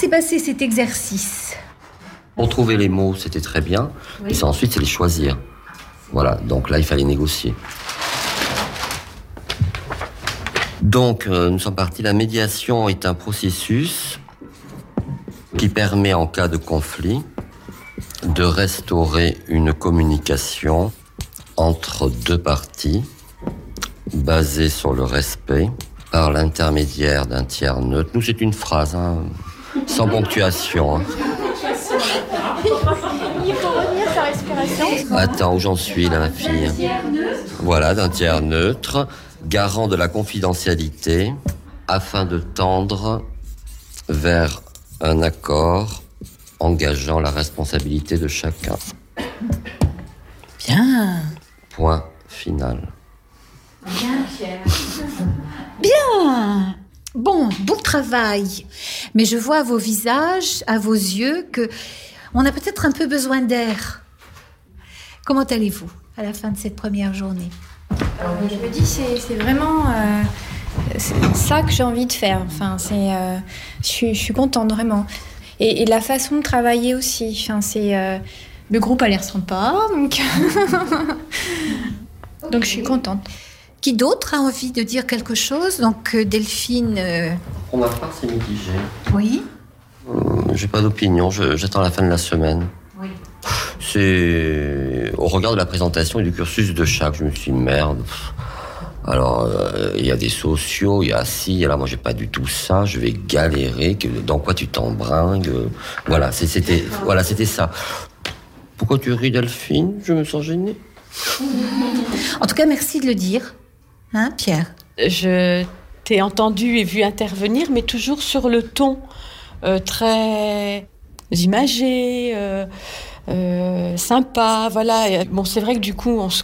s'est passé cet exercice? Pour trouver les mots, c'était très bien. Oui. Et ensuite, c'est les choisir. Voilà, donc là, il fallait négocier. Donc, nous sommes partis. La médiation est un processus qui permet, en cas de conflit, de restaurer une communication entre deux parties basée sur le respect par l'intermédiaire d'un tiers neutre. Nous, c'est une phrase, sans ponctuation. Il faut retenir sa respiration. Attends, où j'en suis, là, ma fille? Voilà, d'un tiers neutre, garant de la confidentialité, afin de tendre vers un accord engageant la responsabilité de chacun. Bien. Point final. Bien, Pierre. Bien. Bon travail. Mais je vois à vos visages, à vos yeux, que on a peut-être un peu besoin d'air. Comment allez-vous à la fin de cette première journée? Alors, je me dis, c'est vraiment c'est ça que j'ai envie de faire. Enfin, je suis contente, vraiment. Et la façon de travailler aussi. Enfin, le groupe a l'air sympa, donc... donc je suis contente. Qui d'autre a envie de dire quelque chose? Donc Delphine... Pour ma part, c'est mitigé. Oui. J'ai pas d'opinion, j'attends la fin de la semaine. Oui. C'est au regard de la présentation et du cursus de chaque, je me suis dit merde. Alors, il y a des sociaux, il y a ci, alors moi j'ai pas du tout ça, je vais galérer, dans quoi tu t'embringues, voilà, c'était ça. Pourquoi tu ris, Delphine? Je me sens gênée. En tout cas, merci de le dire, hein, Pierre? Je t'ai entendu et vu intervenir, mais toujours sur le ton très imagé, sympa, voilà. Bon, c'est vrai que du coup, on se